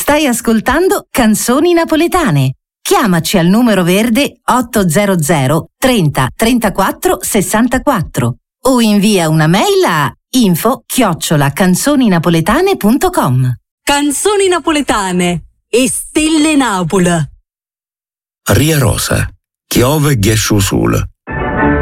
Stai ascoltando Canzoni Napoletane. Chiamaci al numero verde 800 30 34 64 o invia una mail a info@canzoninapoletane.com. Canzoni napoletane e Stelle Napoli. Ria Rosa, Chiove Ghiesciu Sul.